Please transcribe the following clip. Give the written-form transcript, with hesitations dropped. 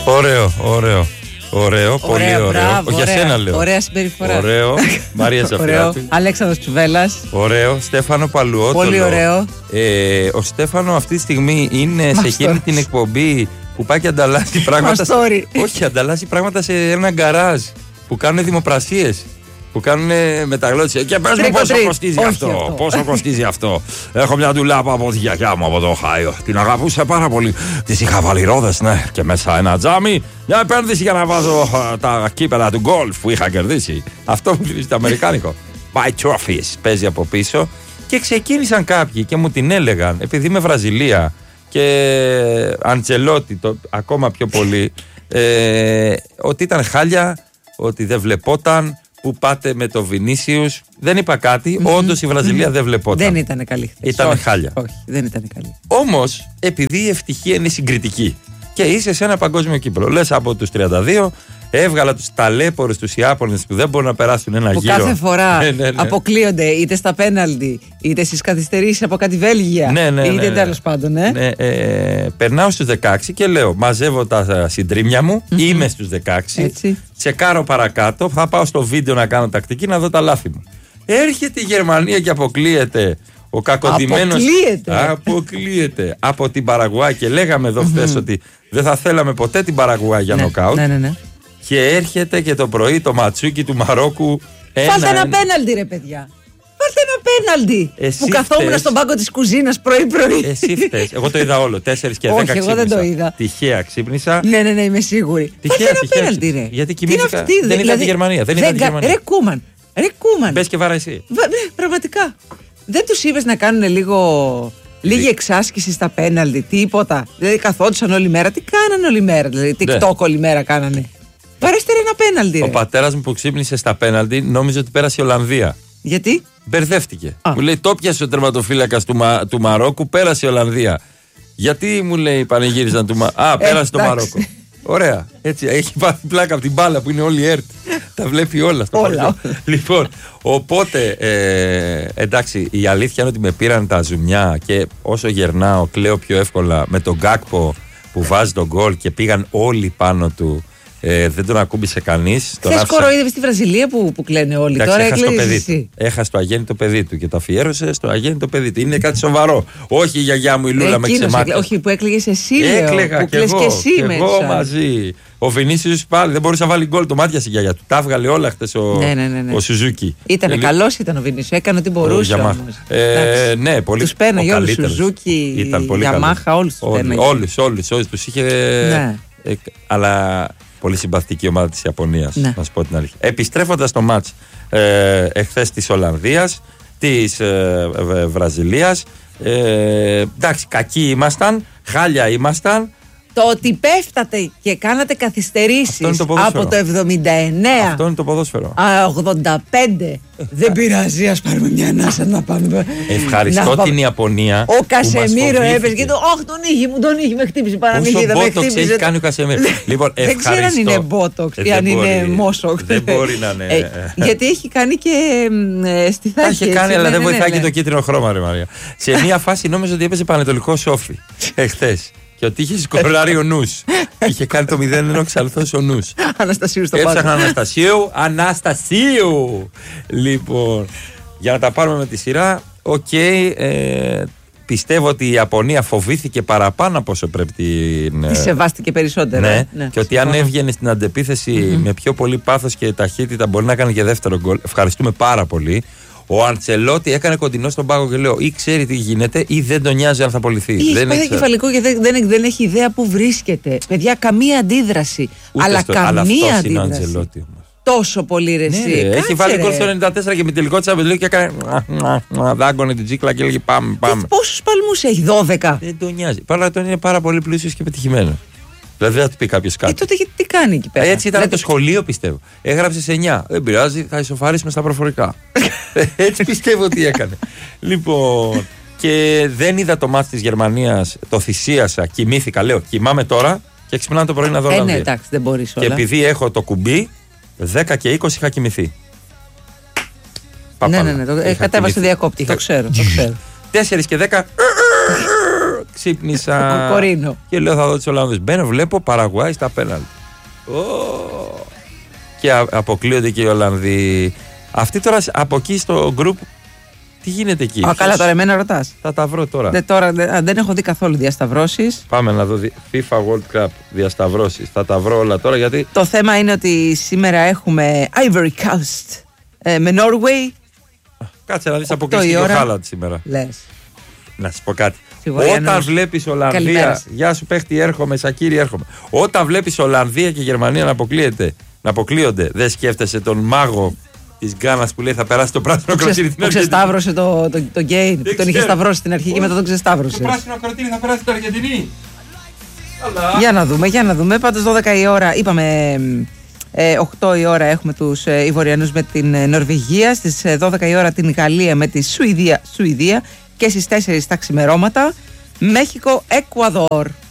Ωραίο, πολύ ωραίο. Μπράβο, Για σένα λέω. Ωραία συμπεριφορά. Ωραίο. Μαρία Ζαφυράτου. Αλέξανδρος Τσουβέλλας. Ωραίο. Στέφανο Παλουότολο. Πολύ ωραίο. Ο Στέφανο αυτή τη στιγμή είναι σε εκείνη την εκπομπή που πάει και ανταλλάσσει πράγματα. Όχι, ανταλλάσσει πράγματα σε ένα γκαράζ που κάνουν δημοπρασίες. Που κάνουν μεταγλώτηση. Και πες μου πόσο κοστίζει αυτό. Πόσο κοστίζει αυτό. Έχω μια ντουλάπα από τη γιαγιά μου από το Οχάιο. Την αγαπούσα πάρα πολύ. Της είχα βάλει ρόδες, ναι. Και μέσα ένα τζάμι. Μια επένδυση για να βάζω τα κύπελα του γκολφ που είχα κερδίσει. Αυτό μου θυμίζει το αμερικάνικο. My trophies. Παίζει από πίσω. Και ξεκίνησαν κάποιοι και μου την έλεγαν, επειδή είμαι Βραζιλία και Αντσελότη ακόμα πιο πολύ, ότι ήταν χάλια, ότι δεν βλεπόταν. Που πάτε με το Βινίσιους. Δεν είπα κάτι. Όντως η Βραζιλία δεν βλεπόταν. Δεν ήταν καλή χθες. Ήταν χάλια. Όχι, δεν ήταν καλή. Όμως, επειδή η ευτυχία είναι συγκριτική και είσαι σε ένα παγκόσμιο κύπελλο, λες από τους 32, έβγαλα τους ταλέπορους, τους Ιάπωνες που δεν μπορούν να περάσουν ένα που γύρο. Κάθε φορά αποκλείονται είτε στα πέναλτι, είτε στις καθυστερήσεις από κάτι Βέλγια. Είτε τέλος πάντων. Περνάω στους 16 και λέω: μαζεύω τα συντρίμια μου, είμαι στους 16. Έτσι. Τσεκάρω παρακάτω, θα πάω στο βίντεο να κάνω τακτική να δω τα λάθη μου. Έρχεται η Γερμανία και αποκλείεται. Ο κακοντημένος αποκλείεται από την Παραγουάη και λέγαμε εδώ χθες ότι δεν θα θέλαμε ποτέ την Παραγουάη για νοκάουτ. Ναι. Και έρχεται και το πρωί το ματσούκι του Μαρόκου. Βάλτε ένα πέναλτι, ρε παιδιά. Βάλτε ένα πέναλτι. Που καθόμουν στον πάγκο της κουζίνας πρωί-πρωί. Εσύ φταίς. Εγώ το είδα όλο. 4 και 10 ξύπνησα. Όχι, εγώ δεν το είδα. Τυχαία ξύπνησα. Ναι, είμαι σίγουρη. Βάλτε ένα πέναλτι, ρε. Γιατί κοιμήθηκα. Δεν είδα τη Γερμανία. Ρε Κούμαν. Μπες και βάρα εσύ. Πραγματικά. Δεν τους είπες να κάνουν λίγη εξάσκηση στα πέναλτι, τίποτα. Δηλαδή καθόντουσαν όλη μέρα. Τι κάνανε όλη μέρα, δηλαδή TikTok όλη μέρα κάνανε. Βαρέστε ένα πέναλτι. Ο πατέρας μου που ξύπνησε στα πέναλτι νόμιζε ότι πέρασε η Ολλανδία. Γιατί? Μπερδεύτηκε. Μου λέει: το πιασε ο τερματοφύλακας του Μαρόκου, πέρασε η Ολλανδία. Γιατί μου λέει πανηγύριζαν του Μαρόκου. Πέρασε το Μαρόκο. Ωραία. Έτσι, έχει πάρει πλάκα από την μπάλα που είναι όλη η ΕΡΤ. Τα βλέπει όλα στο χωριό. Λοιπόν, οπότε εντάξει, η αλήθεια είναι ότι με πήραν τα ζουμιά και όσο γερνάω, κλαίω πιο εύκολα με τον Γκάκπο που βάζει τον γκολ και πήγαν όλοι πάνω του. Δεν τον ακούμπησε κανείς. Χθες κοροϊδεύε στη Βραζιλία που κλαίνε όλοι. Εντάξει, τώρα έκλαιγε. Έχασε το αγέννητο παιδί του και το αφιέρωσε στο αγέννητο παιδί του. Είναι κάτι σοβαρό. Όχι η γιαγιά μου η Λούλα με ξεμάτια. Όχι που έκλαιγες εσύ. Έκλαιγα που και εγώ. Και εσύ εγώ μαζί. Ο Βινίσιους πάλι δεν μπορούσε να βάλει γκολ. Το μάτιασε η γιαγιά του. Τα έβγαλε όλα χτες ο Σουζούκι. Ήταν καλός, ήταν ο Βινίσιους. Έκανε ό,τι μπορούσε. Ναι, πολύ. Τους πέναγε όλους. Σουζούκι, Γιαμάχα, όλους τους πέναγε. Όλους τους είχε. Αλλά. Πολύ συμπαθητική ομάδα της Ιαπωνίας, να σου πω την αλήθεια. Επιστρέφοντας στο μάτς εχθές της Ολλανδίας, της Βραζιλίας, εντάξει, κακοί ήμασταν, χάλια ήμασταν. Το ότι πέφτατε και κάνατε καθυστερήσεις από το 79. Αυτό είναι το ποδόσφαιρο. 85. Δεν πειράζει, ας πάρουμε μια ανάσα να πάμε. Ευχαριστώ την Ιαπωνία. Ο Κασεμίρο έπαιζε και τον είχε, με χτύπησε παραμύθι. Πόσο μπότοξ έχει κάνει ο Κασεμίρο. Λοιπόν, δεν ξέρω αν είναι μπότοξ ή αν είναι μόσοκ. Δεν μπορεί να είναι. Γιατί έχει κάνει και στη θάκη. Έχει κάνει, αλλά δεν βοηθάει και το κίτρινο χρώμα, ρε Μαρία. Σε μια φάση νόμιζα ότι έπαιζε Πανετολικό Σόφι εχθές. Και ότι είχε σκοράρει ο νους. Είχε κάνει το 0-1 εξαλθός ο νους. Αναστασίου στο πάνω. Έψαχνα Αναστασίου. Λοιπόν, για να τα πάρουμε με τη σειρά, πιστεύω ότι η Ιαπωνία φοβήθηκε παραπάνω από όσο πρέπει τη σεβάστηκε περισσότερο. Ναι, και ότι αν έβγαινε στην αντεπίθεση με πιο πολύ πάθος και ταχύτητα μπορεί να κάνει και δεύτερο γκολ. Ευχαριστούμε πάρα πολύ. Ο Αντσελότη έκανε κοντινό στον πάγο και λέω: ή ξέρει τι γίνεται, ή δεν τον νοιάζει αν θα απολυθεί. Ή έχει πάθει κεφαλικό και δεν έχει ιδέα που βρίσκεται. Παιδιά, καμία αντίδραση. Αλλά καμία αντίδραση. Τόσο πολύ ρε εσύ. Έχει βάλει γκολ στο 94 και με τελικό της Αμπελίου και έκανε. Δάγκωνε την τσίκλα και έλεγε: πάμε. Πόσους παλμούς έχει, 12. Δεν τον νοιάζει. Παρά τον είναι πάρα πολύ πλούσιος και πετυχημένο. Δηλαδή θα του πει κάποιο κάτι. Τότε τι κάνει εκεί πέρα. Έτσι ήταν το σχολείο, πιστεύω. Έγραψε σε 9. Δεν πειράζει, θα ισοφαρίσουμε στα προφορικά. Έτσι πιστεύω ότι έκανε. Λοιπόν, και δεν είδα το μάτς της Γερμανίας, το θυσίασα, κοιμήθηκα. Λέω: κοιμάμαι τώρα και ξυπνάω το πρωί να δω Ολλανδία. Ναι, εντάξει, δεν μπορείς όλα. Και επειδή έχω το κουμπί, 10 και 20 είχα κοιμηθεί. Ναι, κατέβασε το διακόπτη. Το ξέρω. 4 και 10. ξύπνησα. Κορίνο. Και λέω θα δω τους Ολλανδούς. Μπαίνω, βλέπω Παραγουάη στα πέναλτι. Και αποκλείονται και οι Ολλανδοί. Αυτοί τώρα από εκεί στο group. Τι γίνεται εκεί? Καλά, τώρα εμένα ρωτάς. Θα τα βρω τώρα. Δεν έχω δει καθόλου διασταυρώσεις. Πάμε να δω FIFA World Cup διασταυρώσεις. Θα τα βρω όλα τώρα γιατί. Το θέμα είναι ότι σήμερα έχουμε Ivory Coast με Norway. Κάτσε να δεις αποκλειστικό Χάλαντ σήμερα. Λες. Να σας πω κάτι. Όταν βλέπεις Ολλανδία. Γεια σου παίχτη, έρχομαι. Σακύρη, έρχομαι. Όταν βλέπεις Ολλανδία και Γερμανία να αποκλείονται, δεν σκέφτεσαι τον μάγο της Γκάνας που λέει θα περάσει το πράσινο ακροτήρι. Που ξεσταύρωσε το Γκέιν. Που τον είχε σταυρώσει στην αρχή και μετά τον ξεσταύρωσε. Το πράσινο ακροτήρι θα περάσει την Αργεντινή. Για να δούμε. Πάντως 12 η ώρα είπαμε. 8 η ώρα έχουμε τους Ιβοριανούς με την Νορβηγία. Στις 12 η ώρα την Γαλλία με τη Σουηδία. Και στις 4 τα ξημερώματα Μέχικο-Εκουαδόρ.